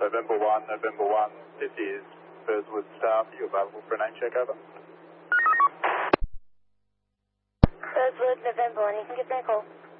November 1, this is Burswood staff. Are you available for a name check, over? Burswood, November 1, you can give me a call.